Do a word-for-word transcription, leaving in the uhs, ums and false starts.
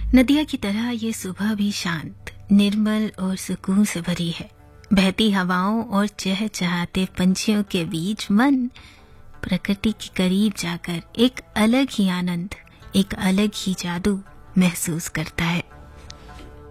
नदिया की तरह ये सुबह भी शांत, निर्मल और सुकून से भरी है। बहती हवाओं और चहचहाते पंछियों के बीच मन प्रकृति के करीब जाकर एक अलग ही आनंद, एक अलग ही जादू महसूस करता है।